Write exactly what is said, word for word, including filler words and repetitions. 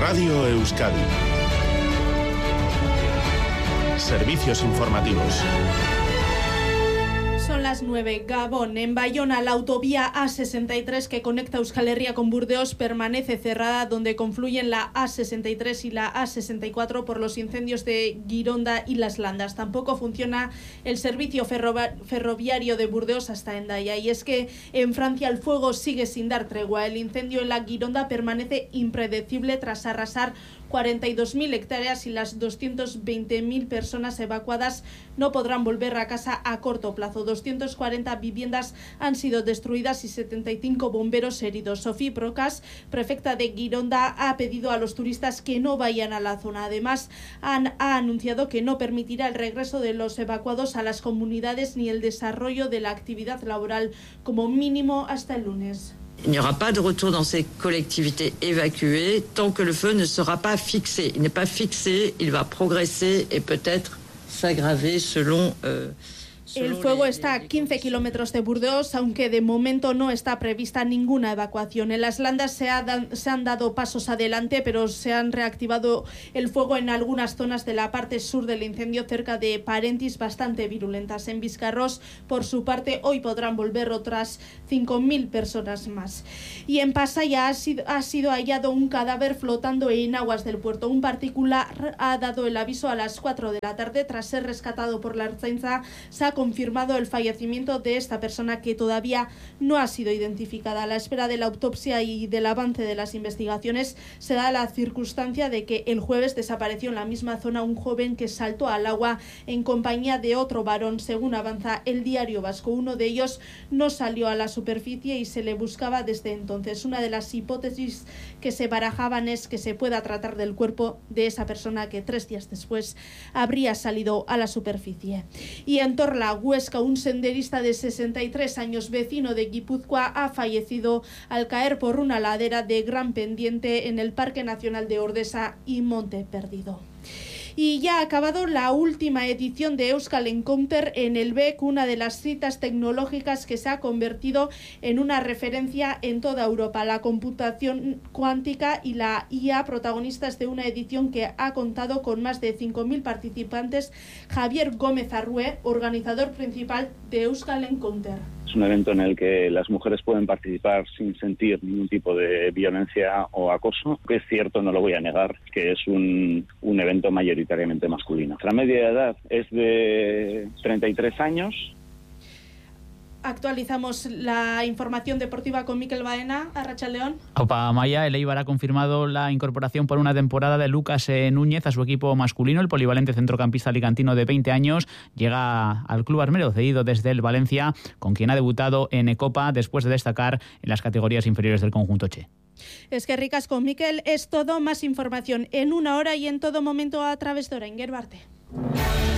Radio Euskadi. Servicios informativos. Son las nueve. Gabón. En Bayona, la autovía A sesenta y tres que conecta Euskal Herria con Burdeos permanece cerrada, donde confluyen la A sesenta y tres y la A sesenta y cuatro por los incendios de Gironda y Las Landas. Tampoco funciona el servicio ferroviario de Burdeos hasta Hendaya. Y es que en Francia el fuego sigue sin dar tregua. El incendio en la Gironda permanece impredecible tras arrasar cuarenta y dos mil hectáreas y las doscientas veinte mil personas evacuadas no podrán volver a casa a corto plazo. doscientas cuarenta viviendas han sido destruidas y setenta y cinco bomberos heridos. Sofía Procas, prefecta de Gironda, ha pedido a los turistas que no vayan a la zona. Además, han, ha anunciado que no permitirá el regreso de los evacuados a las comunidades ni el desarrollo de la actividad laboral, como mínimo hasta el lunes. Il n'y aura pas de retour dans ces collectivités évacuées tant que le feu ne sera pas fixé. Il n'est pas fixé, il va progresser et peut-être s'aggraver selon... Euh El fuego está a quince kilómetros de Burdeos, aunque de momento no está prevista ninguna evacuación. En Las Landas se, ha dan, se han dado pasos adelante, pero se han reactivado el fuego en algunas zonas de la parte sur del incendio, cerca de Parentis, bastante virulentas. En Viscarros, por su parte, hoy podrán volver otras cinco mil personas más. Y en Pasaia ha sido, ha sido hallado un cadáver flotando en aguas del puerto. Un particular ha dado el aviso a las cuatro de la tarde. Tras ser rescatado por la Ertzaintza, se ha confirmado el fallecimiento de esta persona, que todavía no ha sido identificada. A la espera de la autopsia y del avance de las investigaciones, se da la circunstancia de que el jueves desapareció en la misma zona un joven que saltó al agua en compañía de otro varón. Según avanza el Diario Vasco, uno de ellos no salió a la superficie y se le buscaba desde entonces. Una de las hipótesis que se barajaban es que se pueda tratar del cuerpo de esa persona que tres días después habría salido a la superficie. Y en Torla, Huesca, un senderista de sesenta y tres años, vecino de Guipúzcoa, ha fallecido al caer por una ladera de gran pendiente en el Parque Nacional de Ordesa y Monte Perdido. Y ya ha acabado la última edición de Euskal Encounter en el B E C, una de las citas tecnológicas que se ha convertido en una referencia en toda Europa. La computación cuántica y la I A, protagonistas de una edición que ha contado con más de cinco mil participantes. Javier Gómez Arrué, organizador principal de Euskal Encounter. Es un evento en el que las mujeres pueden participar sin sentir ningún tipo de violencia o acoso. Es cierto, no lo voy a negar, que es un, un evento mayoritariamente masculino. La media de edad es de treinta y tres años. Actualizamos la información deportiva con Mikel Baena. Arratsaldeon. Opa, Maya, el Eibar ha confirmado la incorporación por una temporada de Lucas Núñez a su equipo masculino. El polivalente centrocampista alicantino de veinte años llega al club armero, cedido desde el Valencia, con quien ha debutado en Copa después de destacar en las categorías inferiores del conjunto che. Es que ricas con Mikel es todo. Más información en una hora y en todo momento a través de Orain Gerbarte.